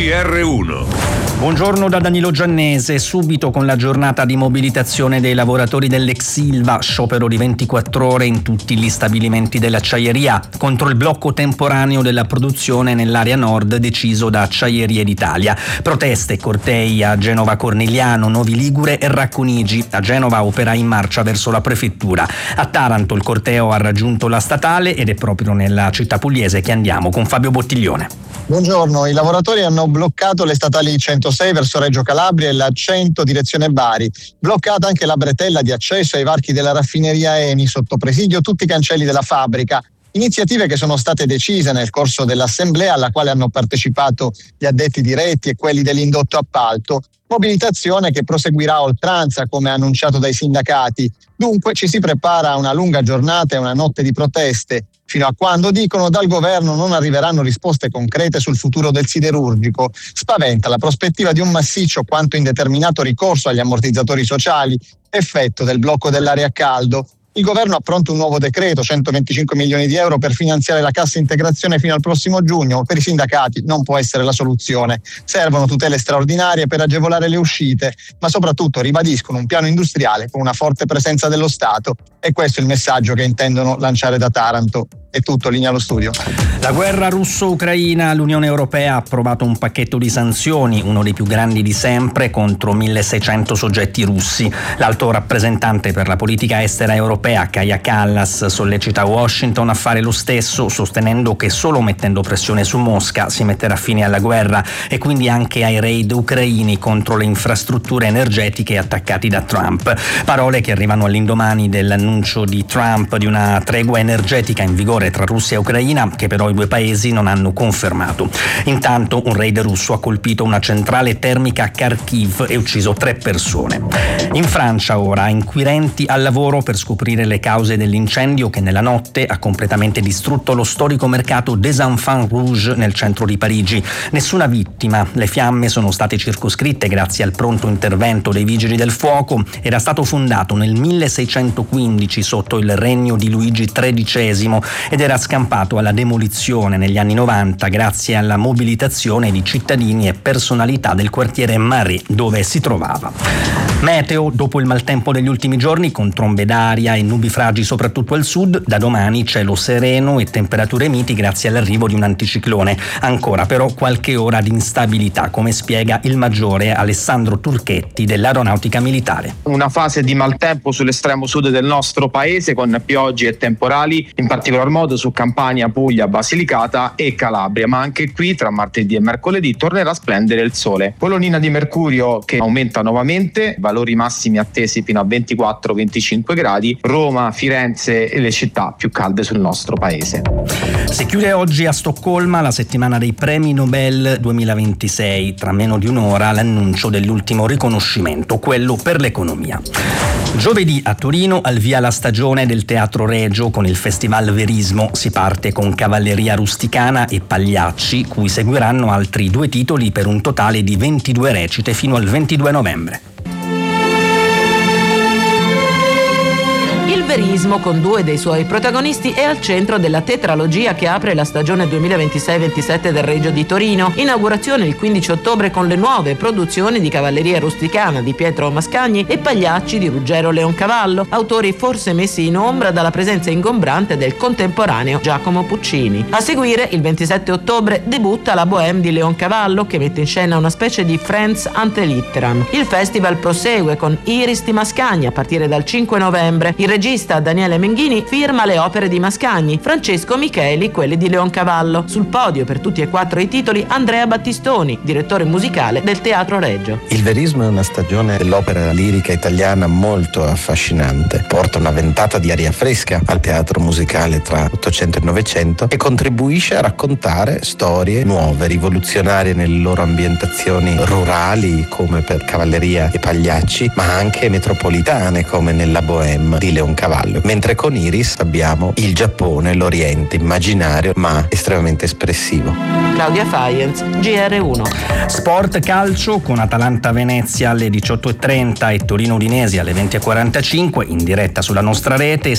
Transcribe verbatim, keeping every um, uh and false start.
G R uno. Buongiorno da Danilo Giannese. Subito con la giornata di mobilitazione dei lavoratori dell'ex Ilva, sciopero di ventiquattro ore in tutti gli stabilimenti dell'acciaieria contro il blocco temporaneo della produzione nell'area nord deciso da Acciaierie d'Italia. Proteste e cortei a Genova Cornigliano, Novi Ligure e Racconigi. A Genova operai in marcia verso la prefettura. A Taranto il corteo ha raggiunto la statale ed è proprio nella città pugliese che andiamo con Fabio Bottiglione. Buongiorno, i lavoratori hanno bloccato le statali centosei verso Reggio Calabria e la cento direzione Bari. Bloccata anche la bretella di accesso ai varchi della raffineria Eni, sotto presidio tutti i cancelli della fabbrica. Iniziative che sono state decise nel corso dell'assemblea alla quale hanno partecipato gli addetti diretti e quelli dell'indotto appalto. Mobilitazione che proseguirà a oltranza, come annunciato dai sindacati. Dunque ci si prepara a una lunga giornata e una notte di proteste, fino a quando, dicono, dal governo non arriveranno risposte concrete sul futuro del siderurgico. Spaventa la prospettiva di un massiccio quanto indeterminato ricorso agli ammortizzatori sociali, effetto del blocco dell'area a caldo. Il governo ha pronto un nuovo decreto, centoventicinque milioni di euro per finanziare la cassa integrazione fino al prossimo giugno. Per i sindacati non può essere la soluzione. Servono tutele straordinarie per agevolare le uscite, ma soprattutto ribadiscono un piano industriale con una forte presenza dello Stato. E questo è il messaggio che intendono lanciare da Taranto. È tutto, linea allo studio. La guerra russo-ucraina, l'Unione Europea ha approvato un pacchetto di sanzioni, uno dei più grandi di sempre, contro milleseicento soggetti russi. L'alto rappresentante per la politica estera europea, Kaja Kallas, sollecita Washington a fare lo stesso, sostenendo che solo mettendo pressione su Mosca si metterà fine alla guerra e quindi anche ai raid ucraini contro le infrastrutture energetiche attaccati da Trump. Parole che arrivano all'indomani dell'annuncio di Trump di una tregua energetica in vigore tra Russia e Ucraina, che però i due paesi non hanno confermato. Intanto un raid russo ha colpito una centrale termica a Kharkiv e ucciso tre persone. In Francia ora, inquirenti al lavoro per scoprire le cause dell'incendio che nella notte ha completamente distrutto lo storico mercato des Enfants Rouges nel centro di Parigi. Nessuna vittima, le fiamme sono state circoscritte grazie al pronto intervento dei vigili del fuoco. Era stato fondato nel milleseicentoquindici sotto il regno di Luigi tredicesimo ed era scampato alla demolizione negli anni novanta grazie alla mobilitazione di cittadini e personalità del quartiere Marais dove si trovava. Meteo, dopo il maltempo degli ultimi giorni con trombe d'aria e nubifragi soprattutto al sud, da domani cielo sereno e temperature miti grazie all'arrivo di un anticiclone. Ancora però qualche ora di instabilità, come spiega il maggiore Alessandro Turchetti dell'Aeronautica Militare. Una fase di maltempo sull'estremo sud del nostro paese con piogge e temporali, in particolar modo su Campania, Puglia, Basilicata e Calabria, ma anche qui tra martedì e mercoledì tornerà a splendere il sole. Colonnina di mercurio che aumenta nuovamente, valori massimi attesi fino a ventiquattro venticinque gradi, Roma, Firenze e le città più calde sul nostro paese. Si chiude oggi a Stoccolma la settimana dei premi Nobel duemilaventisei, tra meno di un'ora l'annuncio dell'ultimo riconoscimento, quello per l'economia. Giovedì a Torino al via la stagione del Teatro Regio con il Festival Verismo. Si parte con Cavalleria Rusticana e Pagliacci, cui seguiranno altri due titoli per un totale di ventidue recite fino al ventidue novembre. Il Verismo, con due dei suoi protagonisti, è al centro della tetralogia che apre la stagione duemilaventisei ventisette del Regio di Torino. Inaugurazione il quindici ottobre con le nuove produzioni di Cavalleria Rusticana di Pietro Mascagni e Pagliacci di Ruggero Leoncavallo, autori forse messi in ombra dalla presenza ingombrante del contemporaneo Giacomo Puccini. A seguire, il ventisette ottobre, debutta la Bohème di Leoncavallo, che mette in scena una specie di Friends ante litteram. Il festival prosegue con Iris di Mascagni a partire dal cinque novembre. Il regista Daniele Menghini firma le opere di Mascagni, Francesco Micheli quelle di Leoncavallo. Sul podio per tutti e quattro i titoli Andrea Battistoni, direttore musicale del Teatro Regio. Il Verismo è una stagione dell'opera lirica italiana molto affascinante. Porta una ventata di aria fresca al teatro musicale tra Ottocento e Novecento e contribuisce a raccontare storie nuove, rivoluzionarie nelle loro ambientazioni rurali come per Cavalleria e Pagliacci, ma anche metropolitane come nella Bohème di Leoncavallo. Mentre con Iris abbiamo il Giappone, l'Oriente, immaginario ma estremamente espressivo. Claudia Faienz, G R uno. Sport calcio con Atalanta Venezia alle diciotto e trenta e Torino Udinese alle venti e quarantacinque in diretta sulla nostra rete.